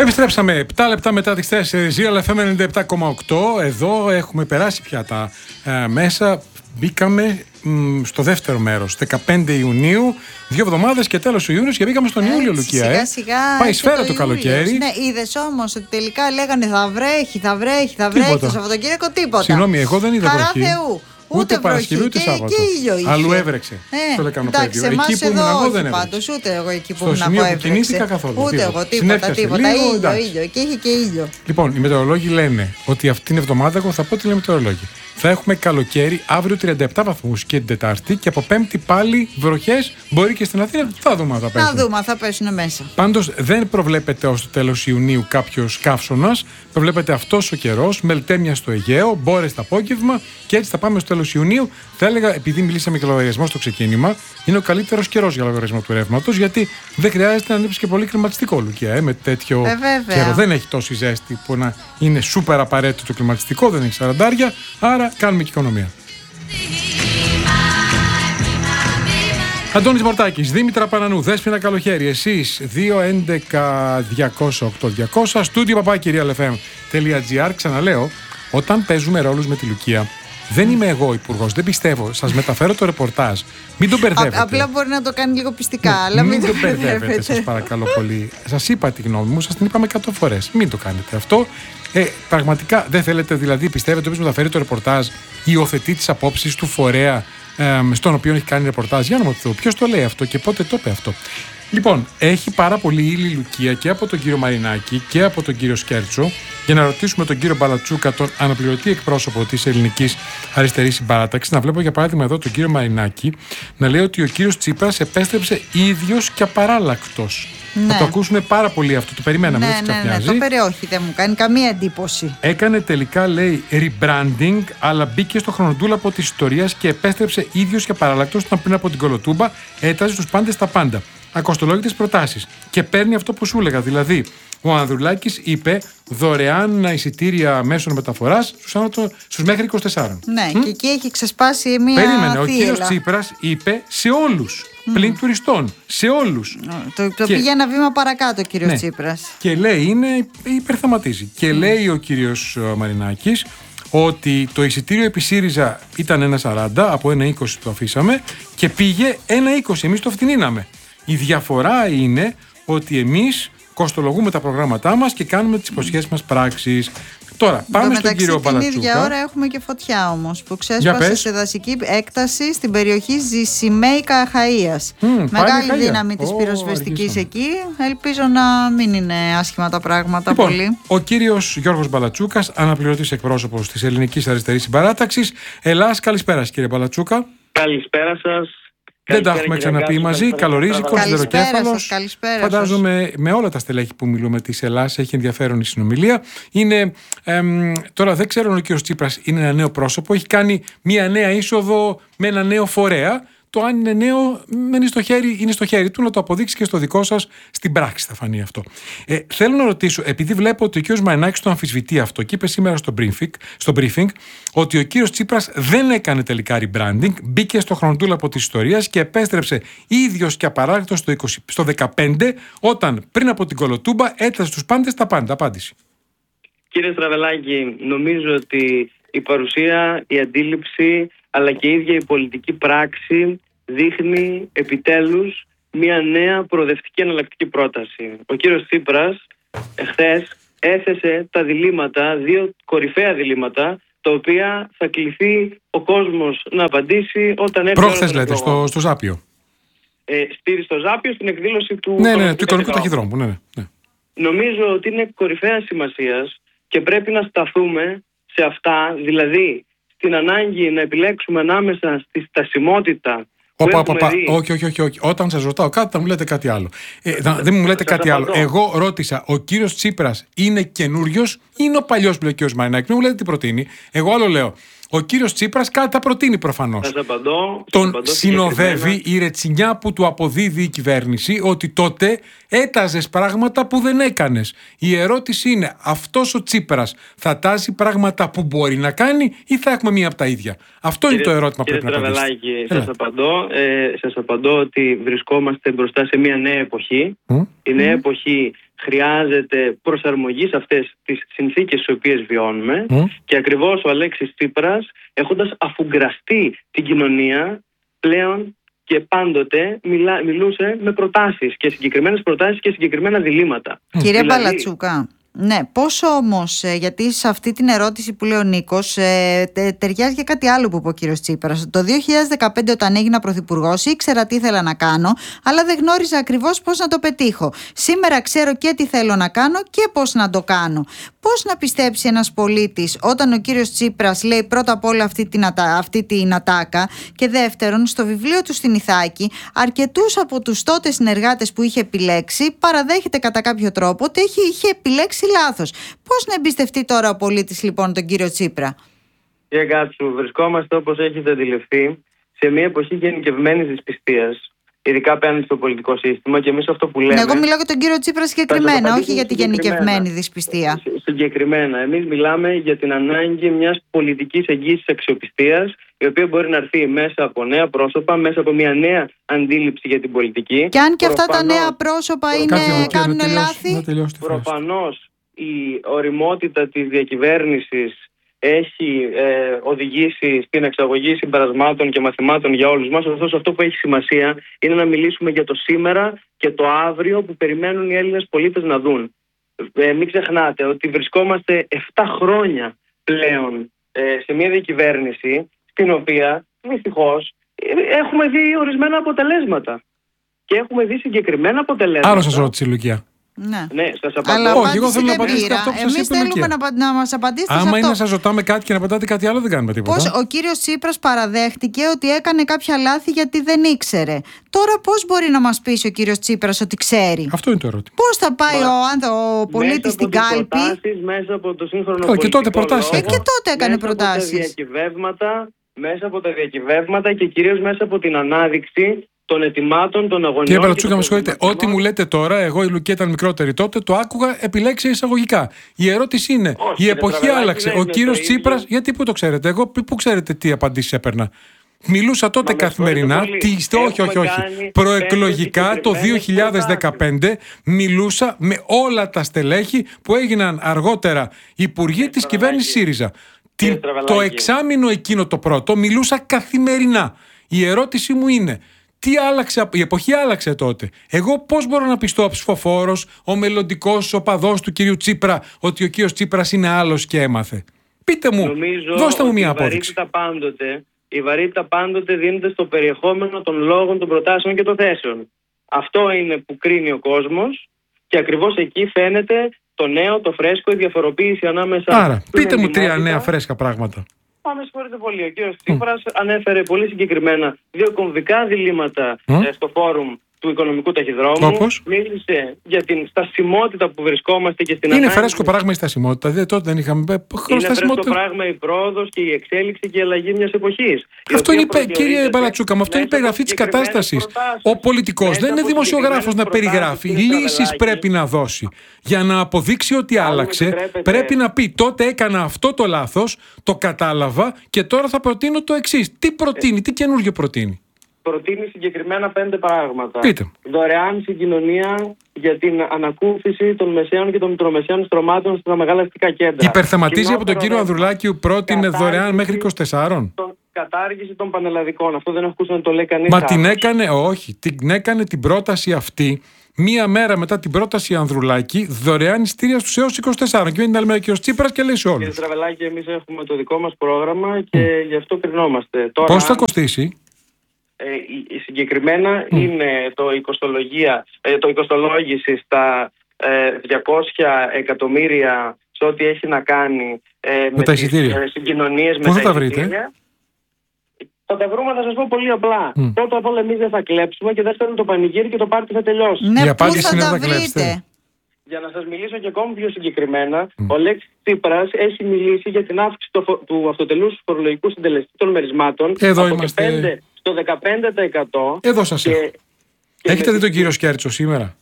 Επιστρέψαμε 7 λεπτά μετά τις 4, Real FM 97,8. Εδώ έχουμε περάσει πια τα μέσα. Μπήκαμε στο δεύτερο μέρος, 15 Ιουνίου, 2 εβδομάδες και τέλος του Ιούνιου και μπήκαμε στον Ιούλιο, Λουκία. Σιγά σιγά πάει σφαίρα το καλοκαίρι. Ναι, είδες όμως ότι τελικά λέγανε θα βρέχει το Σαββατοκύριακο, τίποτα. Συγγνώμη, εγώ δεν είδα Χαρά βροχή. Θεού. Ούτε Παρασκευή ούτε Σάββατο. Και ήλιο είχε. Αλλού έβρεξε. Στο Λεκανοπέδιο. Εκεί που ήμουν εγώ δεν έβρεξε. Πάντως, ούτε εγώ εκεί που ήμουν εγώ έβρεξε. κινήθηκα καθόλου. Ούτε εγώ, τίποτα. Ήλιο. Και είχε και ήλιο. Λοιπόν, οι μετεωρολόγοι λένε ότι αυτήν την εβδομάδα, εγώ θα πω τι λένε οι μετεωρολόγοι. Θα έχουμε καλοκαίρι, αύριο 37 βαθμούς και την Τετάρτη και από Πέμπτη πάλι βροχές. Μπορεί και στην Αθήνα. Θα δούμε αν θα πέσουν. Να δούμε αν θα πέσουν μέσα. Πάντως δεν προβλέπεται ως το τέλος Ιουνίου κάποιος καύσωνας. Προβλέπεται αυτός ο καιρός, μελτέμια στο Αιγαίο, μπόρες το απόγευμα και έτσι θα πάμε στο τέλος Ιουνίου. Θα έλεγα, επειδή μιλήσαμε για λογαριασμό στο ξεκίνημα, είναι ο καλύτερος καιρός για λογαριασμό του ρεύματος, γιατί δεν χρειάζεται να ανέβεις και πολύ κλιματιστικό, Λουκία. Με τέτοιο καιρό δεν έχει τόση ζέστη που να είναι σούπερ απαραίτητο το κλιματιστικό, δεν έχει 40, άρα κάνουμε και οικονομία. Αντώνης Μορτάκης, Δήμητρα Πανανού, Δέσποινα Καλοχέρη, εσείς 211-200-8200, στούντιο papakirialfm.gr. Ξαναλέω, όταν παίζουμε ρόλους με τη Λουκία, δεν είμαι εγώ υπουργός, δεν πιστεύω. Σας μεταφέρω το ρεπορτάζ. Μην τον μπερδεύετε. Απλά μπορεί να το κάνει λίγο πιστικά, ναι, αλλά μην τον μπερδεύετε. Σας παρακαλώ πολύ. Σας είπα τη γνώμη μου, σας την είπαμε 100 φορές. Μην το κάνετε αυτό. Πραγματικά δεν θέλετε, δηλαδή, πιστεύετε ότι μεταφέρει το ρεπορτάζ, υιοθετεί τις απόψεις του φορέα στον οποίο έχει κάνει ρεπορτάζ. Για να μου το ποιος το λέει αυτό και πότε το είπε αυτό. Λοιπόν, έχει πάρα πολύ ύλη Λουκία και από τον κύριο Μαρινάκη και από τον κύριο Σκέρτσο για να ρωτήσουμε τον κύριο Μπαλατσούκα, τον αναπληρωτή εκπρόσωπο της Ελληνικής Αριστερής Συμπαράταξης. Να βλέπω για παράδειγμα εδώ τον κύριο Μαρινάκη να λέει ότι ο κύριος Τσίπρας επέστρεψε ίδιος και απαράλλακτος. Ναι. Θα το ακούσουμε πάρα πολύ αυτό. Το περιμέναμε, δεν ξαφνιάζει. Το περιόχει, δεν μου κάνει καμία εντύπωση. Έκανε τελικά, λέει, rebranding, αλλά μπήκε στο χρονοτούλαπο της ιστορίας και επέστρεψε ίδιος και απαράλλακτος όταν πριν από την Κολοτούμπα έταζε τους πάντες τα πάντα. Ακοστολόγητες προτάσεις. Και παίρνει αυτό που σου έλεγα. Δηλαδή, ο Ανδρουλάκης είπε δωρεάν εισιτήρια μέσων μεταφοράς στους μέχρι 24. Ναι, και εκεί έχει ξεσπάσει μια Περίμενε, θύελα. ο κύριος Τσίπρας είπε σε όλους, πλην τουριστών, σε όλους. Το πήγε ένα βήμα παρακάτω ο κύριος Τσίπρας. Και λέει, υπερθεματίζει. Και λέει ο κύριος Μαρινάκης ότι το εισιτήριο επί ΣΥΡΙΖΑ ήταν 1,40, από 1,20 το αφήσαμε και πήγε 1,20, εμείς το φτηνίναμε. Η διαφορά είναι ότι εμείς κοστολογούμε τα προγράμματά μας και κάνουμε τις υποσχέσεις μας πράξεις. Τώρα, πάμε στον κύριο Μπαλατσούκα. Την ίδια ώρα έχουμε και φωτιά όμως που ξέσπασε σε δασική έκταση στην περιοχή Ζησιμέικα Αχαΐας. Μεγάλη δύναμη της πυροσβεστικής εκεί. Ελπίζω να μην είναι άσχημα τα πράγματα λοιπόν, πολύ. Ο κύριος Γιώργος Μπαλατσούκας, αναπληρωτής εκπρόσωπος της Ελληνικής Αριστερής Συμπαράταξης. Ελλάς, καλησπέρα κύριε Μπαλατσούκα. Καλησπέρα σας. Δεν τα έχουμε ξαναπεί μαζί. Καλορίζικο, Σιδεροκέφαλος. Φαντάζομαι με όλα τα στελέχη που μιλούμε της Ελλάς έχει ενδιαφέρον η συνομιλία. Είναι, τώρα δεν ξέρω αν ο κ. Τσίπρας είναι ένα νέο πρόσωπο. Έχει κάνει μια νέα είσοδο με ένα νέο φορέα. Το αν είναι νέο είναι στο χέρι του να το αποδείξει και στο δικό σας. Στην πράξη θα φανεί αυτό. Θέλω να ρωτήσω, επειδή βλέπω ότι ο κ. Μαρινάκης το αμφισβητεί αυτό και είπε σήμερα στο briefing ότι ο κ. Τσίπρας δεν έκανε τελικά rebranding, μπήκε στο χρονοτούλαπο της ιστορίας και επέστρεψε ίδιος και απαράλλακτος στο 15 όταν πριν από την Κολοτούμπα έτασε στους πάντες τα πάντα. Απάντηση. Κύριε Στραβελάκη, νομίζω ότι η παρουσία, η αντίληψη αλλά και η ίδια η πολιτική πράξη δείχνει επιτέλους μια νέα προοδευτική εναλλακτική πρόταση. Ο κύριος Τσίπρας χθες έθεσε τα διλήμματα, δύο κορυφαία διλήμματα, τα οποία θα κληθεί ο κόσμος να απαντήσει όταν έρθει. Προχθές λέτε, στο Ζάπιο. Στο Ζάπιο, στην εκδήλωση του του Οικονομικού Ταχυδρόμου. Ναι. Νομίζω ότι είναι κορυφαία σημασίας και πρέπει να σταθούμε σε αυτά, δηλαδή την ανάγκη να επιλέξουμε ανάμεσα στη στασιμότητα. Όχι. Όταν σας ρωτάω κάτι θα μου λέτε κάτι άλλο. Δεν μου λέτε κάτι άλλο. Εγώ ρώτησα, ο κύριος Τσίπρας είναι καινούριος ή είναι ο παλιός που λέει ο κύριος Μαρινάκη? Δεν μου λέτε τι προτείνει. Εγώ άλλο λέω. Ο κύριος Τσίπρας κάτι θα προτείνει προφανώς. Τον συνοδεύει η ρετσινιά που του αποδίδει η κυβέρνηση ότι τότε έταζες πράγματα που δεν έκανες. Η ερώτηση είναι, αυτός ο Τσίπρας θα τάζει πράγματα που μπορεί να κάνει ή θα έχουμε μία από τα ίδια? Αυτό είναι το ερώτημα που πρέπει να απαντήσετε. Κύριε Στραβελάκη, σας απαντώ ότι βρισκόμαστε μπροστά σε μία νέα εποχή. Η νέα εποχή χρειάζεται προσαρμογή σε αυτές τις συνθήκες στις οποίες βιώνουμε. Και ακριβώς ο Αλέξης Τσίπρας, έχοντας αφουγκραστεί την κοινωνία, πλέον και πάντοτε μιλούσε με προτάσεις και συγκεκριμένες προτάσεις και συγκεκριμένα διλήμματα. Κύριε Μπαλατσούκα, ναι, πόσο όμως, γιατί σε αυτή την ερώτηση που λέει ο Νίκος ταιριάζει και κάτι άλλο που είπε ο κύριος Τσίπρας. Το 2015 όταν έγινα πρωθυπουργός ήξερα τι ήθελα να κάνω, αλλά δεν γνώριζα ακριβώς πώς να το πετύχω. Σήμερα ξέρω και τι θέλω να κάνω και πώς να το κάνω. Πώς να πιστέψει ένας πολίτης όταν ο κύριος Τσίπρας λέει πρώτα απ' όλα αυτή την ατάκα, και δεύτερον στο βιβλίο του στην Ιθάκη αρκετούς από τους τότε συνεργάτες που είχε επιλέξει παραδέχεται κατά κάποιο τρόπο ότι είχε επιλέξει λάθος. Πώς να εμπιστευτεί τώρα ο πολίτης λοιπόν τον κύριο Τσίπρα? Κύριε Κάτσου, βρισκόμαστε, όπως έχετε αντιληφθεί, σε μια εποχή γενικευμένης δυσπιστίας, ειδικά απέναντι στο πολιτικό σύστημα, και εμείς αυτό που λέμε. Εγώ μιλάω για τον κύριο Τσίπρα συγκεκριμένα, όχι για τη γενικευμένη δυσπιστία. Συγκεκριμένα. Εμείς μιλάμε για την ανάγκη μιας πολιτικής εγγύησης αξιοπιστίας, η οποία μπορεί να έρθει μέσα από νέα πρόσωπα, μέσα από μια νέα αντίληψη για την πολιτική. Και αν και αυτά τα νέα πρόσωπα κάνουν λάθη. Προφανώς η ωριμότητα της διακυβέρνησης έχει οδηγήσει στην εξαγωγή συμπερασμάτων και μαθημάτων για όλους μας. Ωστόσο, αυτό που έχει σημασία είναι να μιλήσουμε για το σήμερα και το αύριο που περιμένουν οι Έλληνες πολίτες να δουν. Μην ξεχνάτε ότι βρισκόμαστε 7 χρόνια πλέον σε μια διακυβέρνηση στην οποία δυστυχώς έχουμε δει ορισμένα αποτελέσματα. Και έχουμε δει συγκεκριμένα αποτελέσματα. Άλλο σας ρώτησε η Λουκία. Ναι, σας απαντώ. Αλλά όχι, εγώ θέλω να απαντήσετε αυτό που σας είπε. Εμείς θέλουμε να μας απαντήσετε σε αυτό. Άμα είναι να σας ρωτάμε κάτι και να απαντάτε κάτι άλλο, δεν κάνουμε τίποτα. Πώς ο κύριος Τσίπρας παραδέχτηκε ότι έκανε κάποια λάθη γιατί δεν ήξερε. Τώρα πώς μπορεί να μας πείσει ο κύριος Τσίπρας ότι ξέρει? Αυτό είναι το ερώτημα. Πώς θα πάει ο πολίτης στην κάλπη? Μέσα από το σύγχρονο πολιτικό και τότε προτάσεις και τότε έκανε προτάσεις. Μέσα από τα διακυβεύματα και κυρίως μέσα από την ανάδειξη των ετοιμάτων, των αγωνιών. Κύριε Μπαλατσούκα, με συγχωρείτε. Ό,τι μου λέτε τώρα, εγώ η Λουκία ήταν μικρότερη τότε, το άκουγα επιλέξει εισαγωγικά. Η ερώτηση είναι, η εποχή άλλαξε. Ο κύριος Τσίπρας, γιατί πού το ξέρετε? Εγώ πού ξέρετε τι απαντήσεις έπαιρνα? Μιλούσα τότε καθημερινά, όχι. Προεκλογικά το 2015 μιλούσα με όλα τα στελέχη που έγιναν αργότερα υπουργοί της κυβέρνησης ΣΥΡΙΖΑ. Το εξάμηνο εκείνο το πρώτο μιλούσα καθημερινά. Η ερώτηση μου είναι, τι άλλαξε? Η εποχή άλλαξε τότε. Εγώ πώς μπορώ να πιστώ ψηφοφόρος, ο μελλοντικός οπαδός του κυρίου Τσίπρα, ότι ο κύριος Τσίπρας είναι άλλος και έμαθε? Πείτε μου, δώστε μου μια απόδειξη. Η βαρύτητα πάντοτε δίνεται στο περιεχόμενο των λόγων, των προτάσεων και των θέσεων. Αυτό είναι που κρίνει ο κόσμος και ακριβώς εκεί φαίνεται το νέο, το φρέσκο, η διαφοροποίηση ανάμεσα. Άρα, πείτε μου 3 νέα φρέσκα πράγματα. Πάμε, συγχωρείτε πολύ. Ο κύριος Τσίπρας ανέφερε πολύ συγκεκριμένα 2 κομβικά διλήμματα στο φόρουμ του οικονομικού ταχυδρόμου. Όπως? Μίλησε για την στασιμότητα που βρισκόμαστε και στην ανάγκη. Είναι φρέσκο πράγμα η στασιμότητα. Τότε δεν είχαμε Είναι φρέσκο πράγμα η πρόοδος και η εξέλιξη και η αλλαγή μιας εποχής. Αυτό είναι, κύριε Μπαλατσούκα, αυτό είναι η περιγραφή της κατάστασης. Ο πολιτικός δεν είναι δημοσιογράφος να περιγράφει. Λύσεις πρέπει να δώσει. Για να αποδείξει ότι άλλαξε, πρέπει να πει τότε έκανα αυτό το λάθος, το κατάλαβα και τώρα θα προτείνω το εξής. Τι προτείνει, τι καινούργιο προτείνει? Προτείνει συγκεκριμένα 5 πράγματα. Πείτε. Δωρεάν συγκοινωνία για την ανακούφιση των μεσαίων και των μικρομεσαίων στρωμάτων στα μεγάλα αστικά κέντρα. Υπερθεματίζει από τον κύριο Ανδρουλάκη που πρότεινε δωρεάν μέχρι 24. Κατάργηση των πανελλαδικών. Αυτό δεν έχω ακούσει να το λέει κανείς. Μα την έκανε, όχι, την έκανε την πρόταση αυτή μία μέρα μετά την πρόταση Ανδρουλάκη, δωρεάν ειστήρια στους έως 24. Και είναι άλλη μέρα και ο Τσίπρας και λέει σε όλους. Κύριε Στραβελάκη, εμείς έχουμε το δικό μας πρόγραμμα και γι' αυτό κρινόμαστε. Πώς θα κοστίσει? Συγκεκριμένα είναι το οικοστολόγηση στα 200 εκατομμύρια σε ό,τι έχει να κάνει με τα εισιτήρια. Συγκοινωνίες με τα εισιτήρια. Πού θα τα βρείτε? Θα τα βρούμε, θα σας πω πολύ απλά. Πρώτα απ' όλα εμείς δεν θα κλέψουμε και δεύτερον το πανηγύρι και το πάρτι θα τελειώσει. Ναι, η απάντηση είναι θα κλέψετε. Για να σας μιλήσω και ακόμη πιο συγκεκριμένα, ο Αλέξης Τσίπρας έχει μιλήσει για την αύξηση του αυτοτελούς φορολογικού συντελεστή των μερισμάτων. Εδώ από είμαστε. 5% στο 15%. Εδώ σας έχω. Έχετε δει τον κύριο Σκέρτσο σήμερα?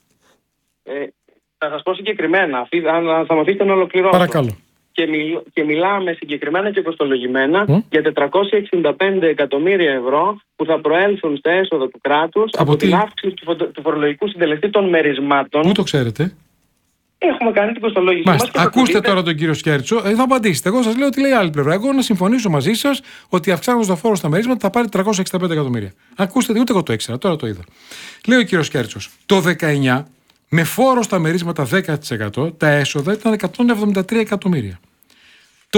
Θα σας πω συγκεκριμένα, αν θα με αφήσετε να ολοκληρώσω. Παρακαλώ. Και μιλάμε συγκεκριμένα και κοστολογημένα για 465 εκατομμύρια ευρώ που θα προέλθουν στα έσοδα του κράτους από την αύξηση του φορολογικού συντελεστή των μερισμάτων. Πού το ξέρετε? Έχουμε κάνει την κοστολόγηση μας. Ακούστε τώρα τον κύριο Σκέρτσο, θα απαντήσετε. Εγώ σας λέω ότι λέει άλλη πλευρά. Εγώ να συμφωνήσω μαζί σας ότι αυξάνοντας το φόρο στα μερίσματα θα πάρει 365 εκατομμύρια. Ακούστε, ούτε εγώ το ήξερα, τώρα το είδα. Λέει ο κύριος Σκέρτσος, το 19 με φόρο στα μερίσματα 10% τα έσοδα ήταν 173 εκατομμύρια. Το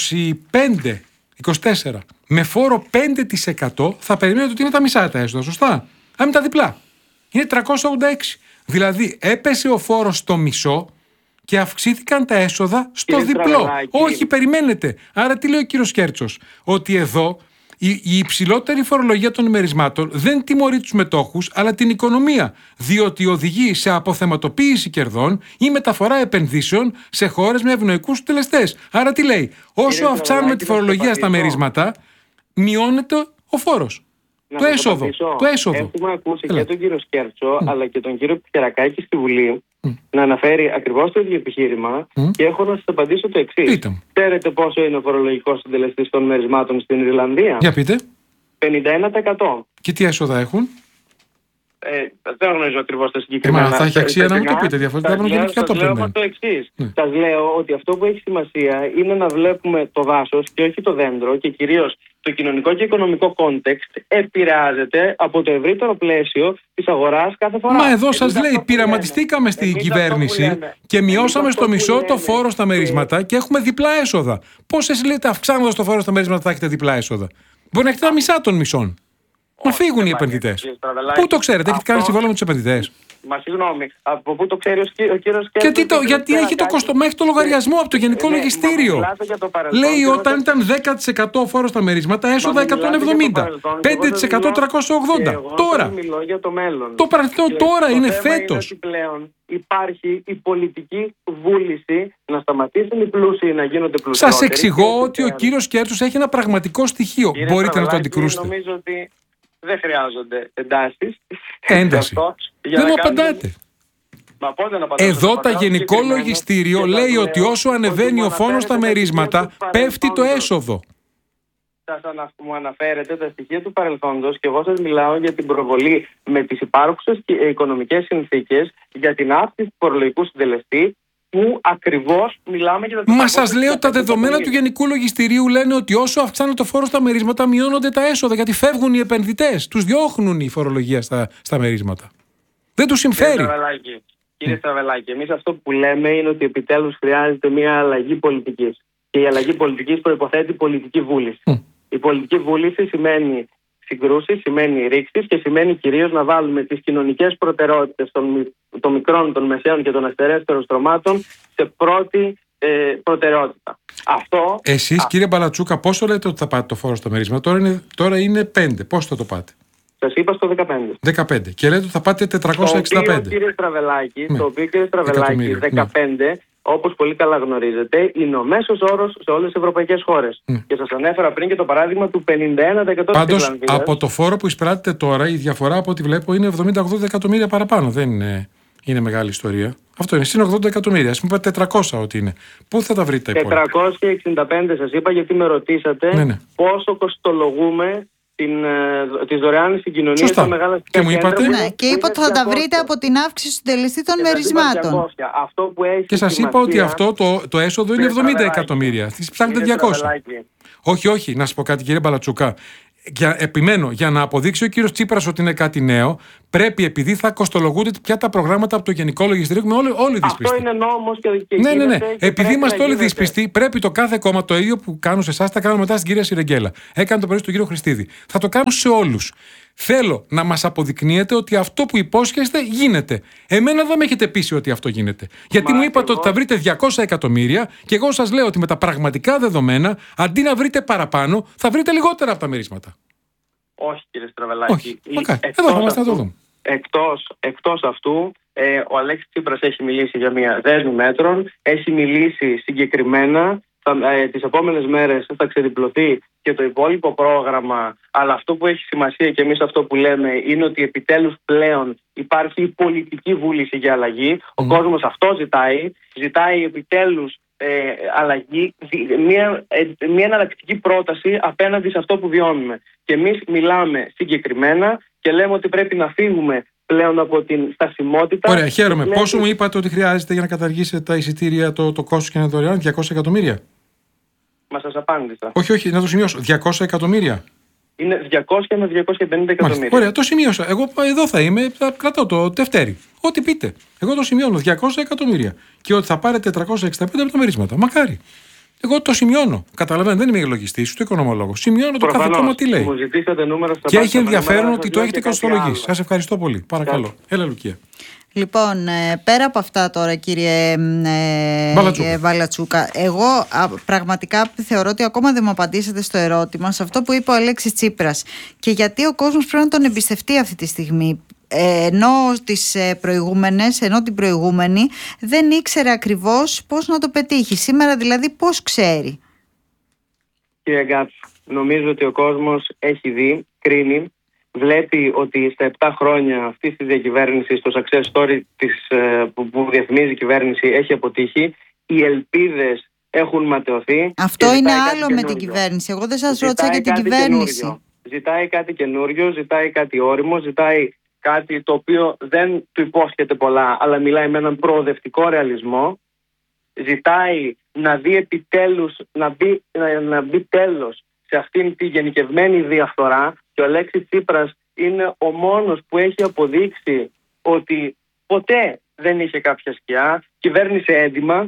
24 με φόρο 5% θα περιμένετε ότι είναι τα μισά τα έσοδα, σωστά? Αν είναι τα διπλά. Είναι 386. Δηλαδή έπεσε ο φόρος στο μισό και αυξήθηκαν τα έσοδα στο διπλό. Όχι, περιμένετε. Άρα τι λέει ο κύριος Σκέρτσος? Ότι εδώ η υψηλότερη φορολογία των ημερισμάτων δεν τιμωρεί τους μετόχους, αλλά την οικονομία. Διότι οδηγεί σε αποθεματοποίηση κερδών ή μεταφορά επενδύσεων σε χώρες με ευνοϊκούς συντελεστές. Άρα τι λέει? Όσο αυξάνουμε τη φορολογία στα μερίσματα, μειώνεται ο φόρος. Το έσοδο. Έχουμε ακούσει και τον κύριο Σκέρτσο αλλά και τον κύριο Πιερακάκη στη Βουλή να αναφέρει ακριβώς το ίδιο επιχείρημα και έχω να σας απαντήσω το εξής. Ξέρετε πόσο είναι ο φορολογικός συντελεστής των μερισμάτων στην Ιρλανδία? Για πείτε. 51%. Και τι έσοδα έχουν? Δεν γνωρίζω ακριβώς τα συγκεκριμένα. Θα έχει αξία να μου το πείτε διαφορετικά. Σας λέω το εξής. Σας λέω ότι αυτό που έχει σημασία είναι να βλέπουμε το δάσος και όχι το δέντρο, και κυρίως το κοινωνικό και οικονομικό κόντεξτ επηρεάζεται από το ευρύτερο πλαίσιο της αγοράς κάθε φορά. Μα εδώ σας λέει, πειραματιστήκαμε στην κυβέρνηση και μειώσαμε στο μισό το φόρο στα μερίσματα και έχουμε διπλά έσοδα. Πώς εσείς λέτε αυξάνοντας το φόρο στα μερίσματα θα έχετε διπλά έσοδα? Μπορεί να έχετε τα μισά των μισών. Μα φύγουν οι επενδυτές. Πού το ξέρετε, έχετε κάνει συμβόλαιο με τους επενδυτές? Μα συγγνώμη, από πού το ξέρει ο κύριος Σκέρτσος? Και γιατί έχει το κοστομά, έχει το λογαριασμό από το Γενικό Λογιστήριο. Λέει όταν ήταν 10% φόρο στα μερίσματα, έσοδα 170, 5% 380. Τώρα. Μιλώ για το μέλλον. Το παρελθόν τώρα είναι φέτος. Πλέον υπάρχει η πολιτική βούληση να σταματήσουν οι πλούσιοι να γίνονται πλουσιότεροι. Σας εξηγώ ότι ο κύριος Σκέρτσος έχει ένα πραγματικό στοιχείο. Μπορείτε να το αντικρούσετε? Νομίζω ότι δεν χρειάζονται εντάσεις. Ένταση. Δεν μου απαντάτε. Εδώ τα Γενικό Λογιστήριο λέει ότι όσο ανεβαίνει ο φόρος στα μερίσματα, πέφτει το έσοδο. Μου αναφέρετε τα στοιχεία του παρελθόντος και εγώ σας μιλάω για την προβολή με τις υπάρχουσες οικονομικές συνθήκες για την αύξηση του φορολογικού συντελεστή, που ακριβώς μιλάμε για τα. Μα σας λέω, τα δεδομένα του Γενικού Λογιστηρίου λένε ότι όσο αυξάνεται το φόρο στα μερίσματα, μειώνονται τα έσοδα, γιατί φεύγουν οι επενδυτές. Τους διώχνουν η φορολογία στα μερίσματα. Δεν τους συμφέρει. Κύριε Στραβελάκη, εμείς αυτό που λέμε είναι ότι επιτέλους χρειάζεται μια αλλαγή πολιτικής. Και η αλλαγή πολιτικής προϋποθέτει πολιτική βούληση. Η πολιτική βούληση σημαίνει συγκρούσεις, σημαίνει ρήξεις και σημαίνει κυρίως να βάλουμε τις κοινωνικές προτεραιότητες των μικρών, των μεσαίων και των αστερέστερων στρωμάτων σε πρώτη προτεραιότητα. Αυτό. Εσείς, κύριε Μπαλατσούκα, πόσο λέτε ότι θα πάτε το φόρο στα μερίσματα? Τώρα είναι 5. Πώς θα το πάτε? Σας είπα στο 15. 15. Και λέτε ότι θα πάτε 465. Το οποίο, κύριε Στραβελάκη, 15, όπως πολύ καλά γνωρίζετε, είναι ο μέσος όρος σε όλες τις ευρωπαϊκές χώρες. Και σας ανέφερα πριν και το παράδειγμα του 51%. Πάντως, από το φόρο που εισπράττετε τώρα, η διαφορά από ό,τι βλέπω είναι 70-80 εκατομμύρια παραπάνω. Δεν είναι μεγάλη ιστορία. Αυτό είναι. Συν 80 εκατομμύρια. Ας πούμε 400 ότι είναι. Πού θα τα βρείτε τα υπόλοιπα? 465 σας είπα, γιατί με ρωτήσατε πόσο κοστολογούμε τις δωρεάν συγκοινωνίες στα μεγάλα και μου είπατε. Και είπα ότι θα τα βρείτε από την αύξηση του συντελεστή των μερισμάτων. Αυτό που έχει και σας είπα ότι αυτό το έσοδο είναι 70 εκατομμύρια. Στις ψάχνετε 200. Όχι, να σας πω κάτι, κύριε Μπαλατσούκα. Επιμένω, για να αποδείξει ο κύριος Τσίπρας ότι είναι κάτι νέο, πρέπει, επειδή θα κοστολογούνται πια τα προγράμματα από το Γενικό Λογιστήριο, με όλοι δυσπιστοί. Αυτό είναι νόμος και ναι. Επειδή είμαστε όλοι δυσπιστοί, πρέπει το κάθε κόμμα, το ίδιο που κάνουν σε εσάς, θα κάνουν μετά στην κυρία Σιρεγγέλα. Έκανε το πρωί στον κύριο Χριστίδη. Θα το κάνουν σε όλους. Θέλω να μας αποδεικνύετε ότι αυτό που υπόσχεστε γίνεται. Εμένα δεν με έχετε πείσει ότι αυτό γίνεται. Γιατί μου είπατε ότι θα βρείτε 200 εκατομμύρια και εγώ σας λέω ότι με τα πραγματικά δεδομένα, αντί να βρείτε παραπάνω, θα βρείτε λιγότερα από τα μερίσματα. Όχι, κύριε Στραβελάκη. Εδώ θα είμαστε να το δούμε. Εκτός αυτού, ο Αλέξης Τσίπρας έχει μιλήσει για μια δέσμη μέτρων, έχει μιλήσει συγκεκριμένα. Τις επόμενες μέρες θα ξεδιπλωθεί και το υπόλοιπο πρόγραμμα, αλλά αυτό που έχει σημασία και εμείς αυτό που λέμε είναι ότι επιτέλους πλέον υπάρχει πολιτική βούληση για αλλαγή. Ο κόσμος αυτό ζητάει επιτέλους αλλαγή, μια εναλλακτική πρόταση απέναντι σε αυτό που βιώνουμε. Και εμείς μιλάμε συγκεκριμένα και λέμε ότι πρέπει να φύγουμε πλέον από την στασιμότητα. Ωραία, χαίρομαι. Πόσο μου είπατε ότι χρειάζεται για να καταργήσετε τα εισιτήρια το κόστος και να είναι δωρεάν? 200 εκατομμύρια. Μα σας απάντησα. Όχι, να το σημειώσω. 200 εκατομμύρια. Είναι 200 με 250 εκατομμύρια. Ωραία, το σημείωσα. Εγώ εδώ θα είμαι, θα κρατώ το Δευτέρι. Ό,τι πείτε. Εγώ το σημειώνω. 200 εκατομμύρια. Και ότι θα πάρετε 465 από τα μερίσματα. Μακάρι. Εγώ το σημειώνω. Καταλαβαίνετε, δεν είμαι λογιστής, ούτε οικονομολόγος. Σημειώνω το κάθε κόμμα τι λέει. Μου ζητήσατε νούμερα στα και έχει ενδιαφέρον ότι το έχετε κοστολογήσει. Σας ευχαριστώ πολύ. Παρακαλώ. Έλα, Λουκία. Λοιπόν, πέρα από αυτά τώρα, κύριε Βαλατσούκα, εγώ πραγματικά θεωρώ ότι ακόμα δεν μου απαντήσατε στο ερώτημα, σε αυτό που είπε ο Αλέξης Τσίπρας. Και γιατί ο κόσμος πρέπει να τον εμπιστευτεί αυτή τη στιγμή. Ενώ την προηγούμενη δεν ήξερε ακριβώς πώς να το πετύχει. Σήμερα δηλαδή πώς ξέρει? Κύριε Γκάτς, νομίζω ότι ο κόσμος έχει δει, κρίνει, βλέπει ότι στα 7 χρόνια αυτής της διακυβέρνησης το success story που διαφημίζει η κυβέρνηση έχει αποτύχει. Οι ελπίδες έχουν ματαιωθεί. Αυτό είναι άλλο με την κυβέρνηση. Εγώ δεν σας ρώτησα για την κυβέρνηση. Καινούριο. Ζητάει κάτι καινούριο, ζητάει κάτι όριμο, ζητάει κάτι το οποίο δεν του υπόσχεται πολλά, αλλά μιλάει με έναν προοδευτικό ρεαλισμό. Ζητάει να δει επιτέλους, να μπει τέλος σε αυτήν τη γενικευμένη διαφθορά. Και ο Αλέξης Τσίπρας είναι ο μόνος που έχει αποδείξει ότι ποτέ δεν είχε κάποια σκιά. Κυβέρνησε έντιμα,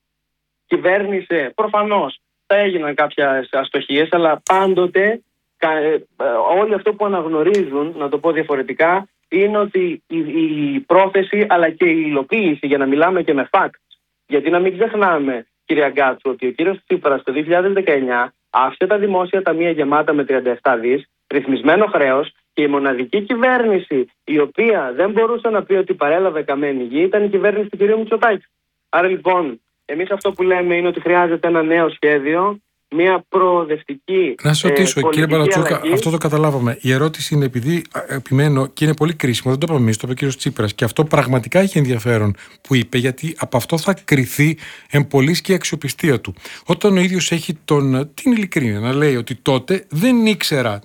κυβέρνησε, προφανώς θα έγιναν κάποιες αστοχίες, αλλά πάντοτε όλοι αυτό που αναγνωρίζουν, να το πω διαφορετικά, είναι ότι η πρόθεση αλλά και η υλοποίηση, για να μιλάμε και με facts, γιατί να μην ξεχνάμε, κυρία Γκάτσου, ότι ο κύριος Τσίπρας το 2019 άφησε τα δημόσια ταμεία γεμάτα με 37 δις, ρυθμισμένο χρέος, και η μοναδική κυβέρνηση η οποία δεν μπορούσε να πει ότι παρέλαβε καμένη γη ήταν η κυβέρνηση του κ. Μητσοτάκη. Άρα λοιπόν, εμείς αυτό που λέμε είναι ότι χρειάζεται ένα νέο σχέδιο, μια προοδευτική. Να σας ρωτήσω, κύριε Μπαλατσούκα, αυτό το καταλάβαμε. Η ερώτηση είναι, επειδή επιμένω και είναι πολύ κρίσιμο, δεν το είπαμε εμείς, το είπε ο κύριος Τσίπρας, και αυτό πραγματικά έχει ενδιαφέρον που είπε, γιατί από αυτό θα κριθεί εμπολής και η αξιοπιστία του. Όταν ο ίδιος έχει την ειλικρίνεια να λέει ότι τότε δεν ήξερα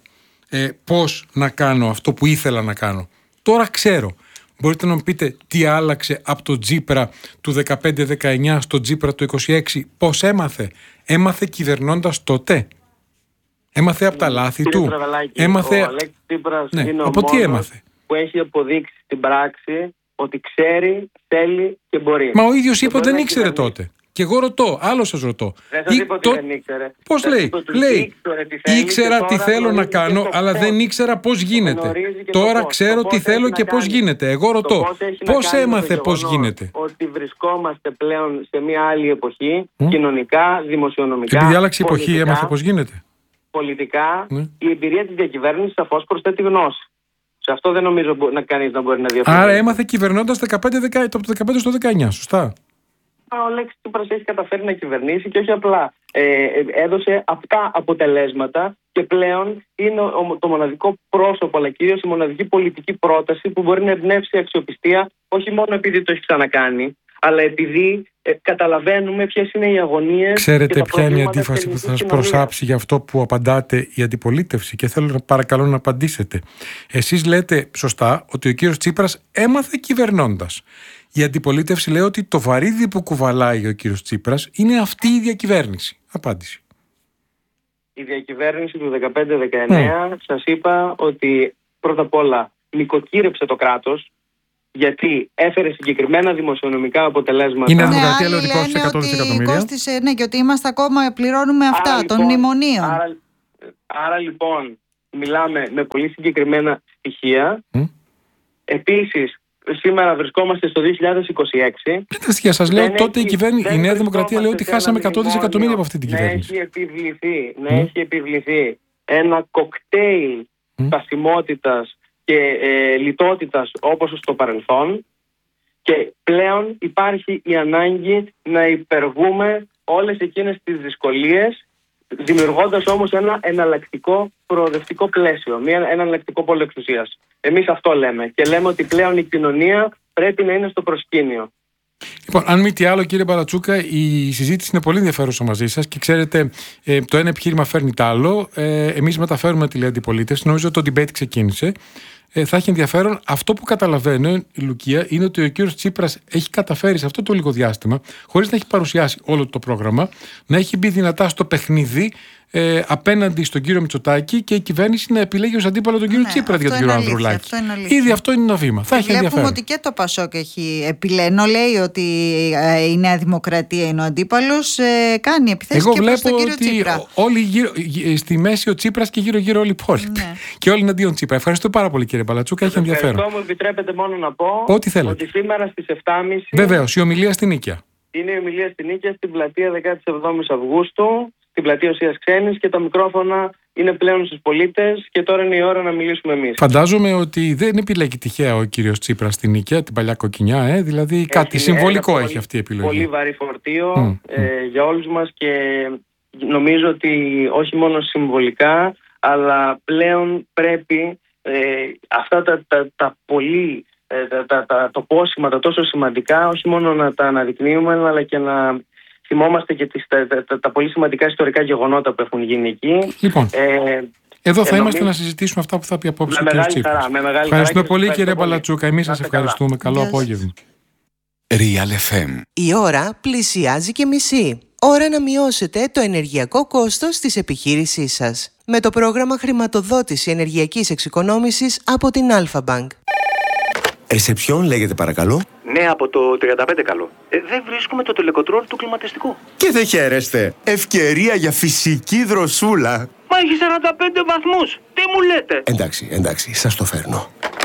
πώς να κάνω αυτό που ήθελα να κάνω. Τώρα ξέρω. Μπορείτε να μου πείτε τι άλλαξε από το Τσίπρα του 15-19 στο Τσίπρα του 26, πώς έμαθε? Έμαθε κυβερνώντας τότε. Έμαθε από τα λάθη του. Έμαθε. Ο Αλέξης Τσίπρας είναι ο μόνος που έχει αποδείξει στην πράξη ότι ξέρει, θέλει και μπορεί. Μα ο ίδιος είπε ότι δεν ήξερε τότε. Και εγώ ρωτώ, άλλο σας ρωτώ. Δεν σας είπα ότι δεν ήξερε. Πώς λέει, ήξερα τι θέλω να κάνω, αλλά δεν ήξερα πώς γίνεται. Τώρα ξέρω τι θέλω και πώς γίνεται. Εγώ ρωτώ, πώς έμαθε πώς γίνεται? Ότι βρισκόμαστε πλέον σε μια άλλη εποχή, κοινωνικά, δημοσιονομικά. Και επειδή άλλαξε η εποχή, έμαθε πώς γίνεται. Πολιτικά, η εμπειρία της διακυβέρνησης σαφώς προσθέτει γνώση. Σε αυτό δεν νομίζω να κανείς να μπορεί να διαφωνήσει. Άρα έμαθε κυβερνώντας από το 15 στο 19, σωστά? Ο Αλέξης Τσίπρας έχει καταφέρει να κυβερνήσει και όχι απλά έδωσε αυτά αποτελέσματα και πλέον είναι το μοναδικό πρόσωπο, αλλά κυρίως η μοναδική πολιτική πρόταση που μπορεί να εμπνεύσει αξιοπιστία, όχι μόνο επειδή το έχει ξανακάνει, αλλά επειδή καταλαβαίνουμε ποιες είναι οι αγωνίες. Ξέρετε ποια είναι η αντίφαση που θα σας προσάψει για αυτό που απαντάτε η αντιπολίτευση, και θέλω παρακαλώ να απαντήσετε. Εσείς λέτε σωστά ότι ο κύριος Τσίπρας έμαθε κυβερνώντας. Η αντιπολίτευση λέει ότι το βαρύδι που κουβαλάει ο κύριος Τσίπρας είναι αυτή η διακυβέρνηση. Απάντηση. Η διακυβέρνηση του 15-19 σας είπα ότι πρώτα απ' όλα νοικοκύρεψε το κράτος, γιατί έφερε συγκεκριμένα δημοσιονομικά αποτελέσματα. Είναι δημοκρατία, λέει ότι κόστησε 100 δισεκατομμύρια. Ναι, και ότι είμαστε ακόμα, πληρώνουμε αυτά των μνημονίων. Άρα λοιπόν μιλάμε με πολύ συγκεκριμένα στοιχεία. Επίσης, σήμερα βρισκόμαστε στο 2026. Ποια στοιχεία σας λέω? Τότε η Νέα Δημοκρατία λέει ότι χάσαμε 100 δισεκατομμύρια από αυτή την κυβέρνηση. Να έχει επιβληθεί ένα κοκτέιλ στασιμότητας και λιτότητας όπως στο παρελθόν, και πλέον υπάρχει η ανάγκη να υπερβούμε όλες εκείνες τις δυσκολίες, δημιουργώντας όμως ένα εναλλακτικό προοδευτικό πλαίσιο, ένα εναλλακτικό πόλο εξουσίας. Εμείς αυτό λέμε, και λέμε ότι πλέον η κοινωνία πρέπει να είναι στο προσκήνιο. Λοιπόν, αν μη τι άλλο, κύριε Μπαλατσούκα, η συζήτηση είναι πολύ ενδιαφέρουσα μαζί σας, και ξέρετε, το ένα επιχείρημα φέρνει το άλλο. Εμείς μεταφέρουμε τη αντιπολίτευση. Νομίζω ότι το debate ξεκίνησε. θα έχει ενδιαφέρον. Αυτό που καταλαβαίνω, η Λουκία, είναι ότι ο κύριος Τσίπρας έχει καταφέρει σε αυτό το λίγο διάστημα, χωρίς να έχει παρουσιάσει όλο το πρόγραμμα, να έχει μπει δυνατά στο παιχνίδι απέναντι στον κύριο Μητσοτάκη και η κυβέρνηση να επιλέγει ως αντίπαλο τον κύριο Τσίπρα για τον κύριο Ανδρουλάκη. Ήδη αυτό είναι ένα βήμα. Θα έχει ενδιαφέρον. Βλέπουμε ότι και το Πασόκ έχει ενώ λέει ότι η Νέα Δημοκρατία είναι ο αντίπαλος, κάνει επιθέσεις και προς τον κύριο Τσίπρα. Εγώ βλέπω όλοι στη μέση ο Τσίπρας και γύρω-γύρω όλοι οι υπόλοιποι. Ναι. Και όλοι εναντίον Τσίπρα. Ευχαριστώ πάρα πολύ, κύριε Μπαλατσούκα. Έχει ενδιαφέρον. Ευχαριστώ, μου επιτρέπετε μόνο να πω ότι σήμερα στις 7.30. Βεβαίως, η ομιλία στην Νίκαια. Είναι η ομιλία στην Νίκαια στην πλατεία 17 Αυγούστου, στην πλατεία Οσίας Ξένης, και τα μικρόφωνα είναι πλέον στους πολίτες και τώρα είναι η ώρα να μιλήσουμε εμείς. Φαντάζομαι ότι δεν επιλέγει τυχαία ο κύριος Τσίπρας στην Νίκαια, την παλιά κοκκινιά, δηλαδή κάτι συμβολικό έχει αυτή η επιλογή. Πολύ βαρύ φορτίο για όλους μας και νομίζω ότι όχι μόνο συμβολικά, αλλά πλέον πρέπει αυτά τα πολύ τα τοπόσημα, τα τόσο σημαντικά, όχι μόνο να τα αναδεικνύουμε, αλλά και να θυμόμαστε και τα πολύ σημαντικά ιστορικά γεγονότα που έχουν γίνει εκεί. Λοιπόν, εδώ θα είμαστε να συζητήσουμε αυτά που θα πει απόψε ο κ. Τσίπρας. Ευχαριστούμε πολύ, κύριε Μπαλατσούκα. Εμείς σας ευχαριστούμε. Καλό απόγευμα. Real FM. Η ώρα πλησιάζει και μισή. Ώρα να μειώσετε το ενεργειακό κόστος της επιχείρησής σας με το πρόγραμμα χρηματοδότηση ενεργειακής εξοικονόμησης από την Alpha Bank. Ρεσεψιόν λέγεται, παρακαλώ. Ναι, από το 35 καλό. Δεν βρίσκουμε το τελεκοτρόλ του κλιματιστικού. Και δεν χαίρεστε. Ευκαιρία για φυσική δροσούλα. Μα έχει 45 βαθμούς. Τι μου λέτε? Εντάξει, σας το φέρνω.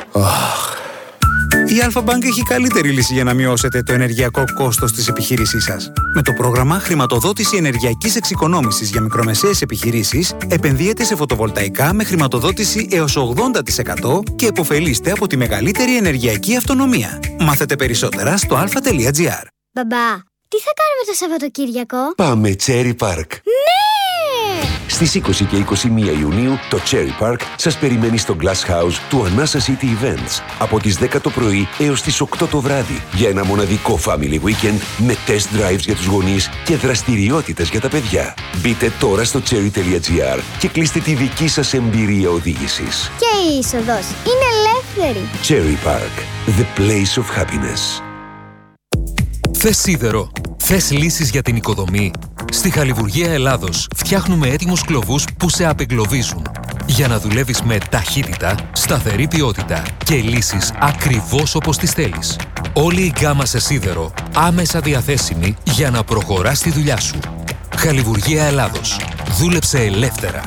Η Alpha Bank έχει καλύτερη λύση για να μειώσετε το ενεργειακό κόστος της επιχείρησής σας. Με το πρόγραμμα χρηματοδότηση ενεργειακής εξοικονόμησης για μικρομεσαίες επιχειρήσεις, επενδύετε σε φωτοβολταϊκά με χρηματοδότηση έως 80% και επωφελείστε από τη μεγαλύτερη ενεργειακή αυτονομία. Μάθετε περισσότερα στο alpha.gr. Μπαμπά, τι θα κάνουμε το Σαββατοκύριακο? Πάμε Cherry Park. Ναι! Στις 20 και 21 Ιουνίου το Cherry Park σας περιμένει στο Glass House του Anasa City Events από τις 10 το πρωί έως τις 8 το βράδυ για ένα μοναδικό family weekend με test drives για τους γονείς και δραστηριότητες για τα παιδιά. Μπείτε τώρα στο cherry.gr και κλείστε τη δική σας εμπειρία οδήγησης. Και η είσοδος είναι ελεύθερη. Cherry Park, the place of happiness. Θες σίδερο? Θες λύσεις για την οικοδομή? Στη Χαλιβουργία Ελλάδος φτιάχνουμε έτοιμους κλωβούς που σε απεγκλωβίζουν για να δουλεύεις με ταχύτητα, σταθερή ποιότητα και λύσεις ακριβώς όπως τις θέλεις. Όλη η γκάμα σε σίδερο άμεσα διαθέσιμη για να προχωράς τη δουλειά σου. Χαλιβουργία Ελλάδος. Δούλεψε ελεύθερα.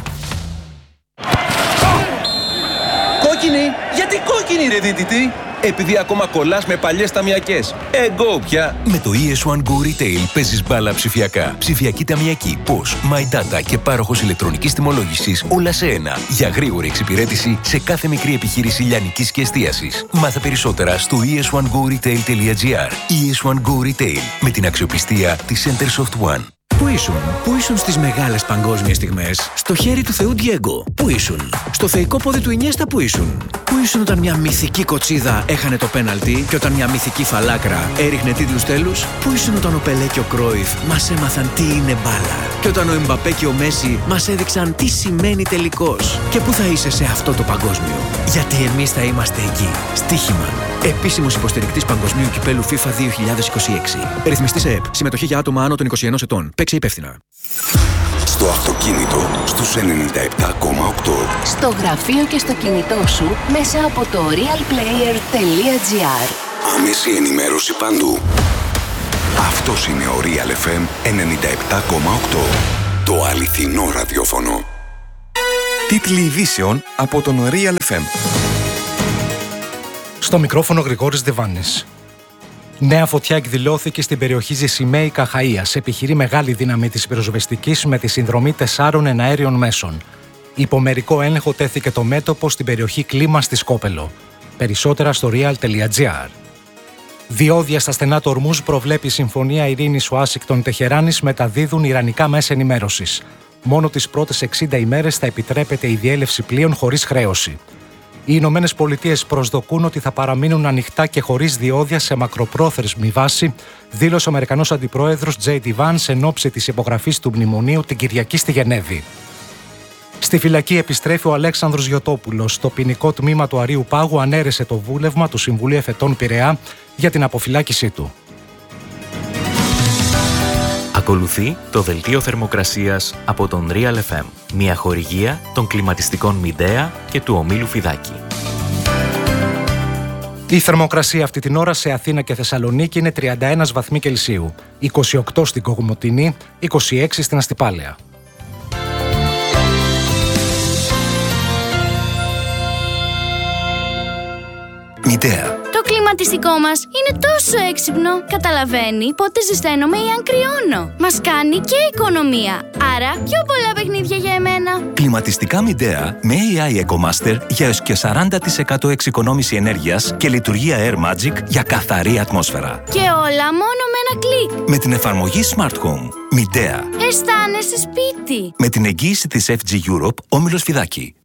Κόκκινη! Γιατί κόκκινη, ρε δίτητη? Επειδή ακόμα κολλάς με παλιές ταμιακές. Εγώ πια. Με το ES1 Go Retail παίζεις μπάλα ψηφιακά. Ψηφιακή ταμιακή, POS, My Data και πάροχος ηλεκτρονικής τιμολόγησης, όλα σε ένα. Για γρήγορη εξυπηρέτηση σε κάθε μικρή επιχείρηση λιανικής και εστίασης. Μάθε περισσότερα στο es1goretail.gr. ES1 Go Retail, με την αξιοπιστία της Centersoft One. Πού ήσουν στις μεγάλες παγκόσμιες στιγμές? Στο χέρι του Θεού Ντιέγκο. Πού ήσουν? Στο θεϊκό πόδι του Ινιέστα. Πού ήσουν όταν μια μυθική κοτσίδα έχανε το πέναλτι και όταν μια μυθική φαλάκρα έριχνε τίτλους τέλους? Πού ήσουν όταν ο Πελέ και ο Κρόιφ μας έμαθαν τι είναι μπάλα και όταν ο Εμπαπέ και ο Μέση μας έδειξαν τι σημαίνει τελικός? Και πού θα είσαι σε αυτό το παγκόσμιο? Γιατί εμείς θα είμαστε εκεί. Στοίχημα. Επίσημος υποστηρικτής Παγκοσμίου Κυπέλου FIFA 2026. Ρυθμιστής ΕΕΠ. Συμμετοχή για άτομα άνω των 21 ετών. Παίξε υπεύθυνα. Στο αυτοκίνητο στους 97,8. Στο γραφείο και στο κινητό σου μέσα από το realplayer.gr. Άμεση ενημέρωση παντού. Αυτός είναι ο Real FM 97,8. Το αληθινό ραδιόφωνο. Τίτλοι ειδήσεων από τον Real FM. Στο μικρόφωνο Γρηγόρης Δεβάνης. Νέα φωτιά εκδηλώθηκε στην περιοχή Ζησιμέη Καχαΐας. Επιχειρεί μεγάλη δύναμη της πυροσβεστικής με τη συνδρομή 4 εναέριων μέσων. Υπό μερικό έλεγχο τέθηκε το μέτωπο στην περιοχή Κλίμα στη Σκόπελο. Περισσότερα στο real.gr. Διόδια στα στενά του Ορμούζ προβλέπει η Συμφωνία Ειρήνης Ουάσιγκτον Τεχεράνης μεταδίδουν ιρανικά μέσα ενημέρωσης. Μόνο τις πρώτες 60 ημέρες θα επιτρέπεται η διέλευση πλοίων χωρίς χρέωση. Οι Ηνωμένες Πολιτείες προσδοκούν ότι θα παραμείνουν ανοιχτά και χωρίς διόδια σε μακροπρόθεσμη βάση, δήλωσε ο Αμερικανός Αντιπρόεδρος J.D. Vance εν ώψη της υπογραφής του μνημονίου την Κυριακή στη Γενέβη. Στη φυλακή επιστρέφει ο Αλέξανδρος Γιωτόπουλος. Το ποινικό τμήμα του Αρείου Πάγου ανέρεσε το βούλευμα του Συμβουλίου Εφετών Πειραιά για την αποφυλάκησή του. Ακολουθεί το δελτίο θερμοκρασίας από τον Real FM, μια χορηγία των κλιματιστικών Μιντέα και του ομίλου Φιδάκη. Η θερμοκρασία αυτή την ώρα σε Αθήνα και Θεσσαλονίκη είναι 31 βαθμοί Κελσίου, 28 στην Κομοτηνή, 26 στην Αστυπάλαια. Μιντέα. Το κλιματιστικό μας είναι τόσο έξυπνο. Καταλαβαίνει πότε ζεσταίνομαι ή αν κρυώνω. Μας κάνει και οικονομία. Άρα πιο πολλά παιχνίδια για εμένα. Κλιματιστικά Μιντέα με AI EcoMaster για έως και 40% εξοικονόμηση ενέργειας και λειτουργία Air Magic για καθαρή ατμόσφαιρα. Και όλα μόνο με ένα κλικ. Με την εφαρμογή Smart Home. Μιντέα. Αισθάνεσαι σπίτι. Με την εγγύηση της FG Europe, όμιλος Φιδάκη.